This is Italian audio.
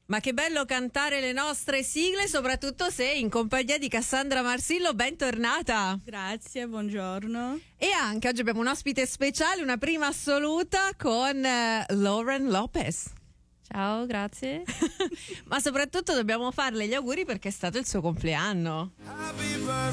Ma che bello cantare le nostre sigle, soprattutto se in compagnia di Cassandra Marsillo. Bentornata. Grazie, buongiorno. E anche oggi abbiamo un ospite speciale, una prima assoluta con Lauren Lopez. Ciao, grazie. Ma soprattutto dobbiamo farle gli auguri perché è stato il suo compleanno. Happy birthday